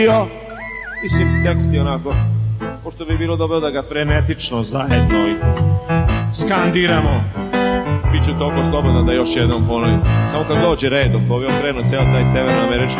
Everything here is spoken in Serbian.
Mislim, tekst je onako, pošto bi bilo dobro da ga frenetično zajedno i skandiramo. Biću toliko slobodan da još jednom ponovim. Samo kad dođe redom, pa bi okrenu ceo taj severnoamerički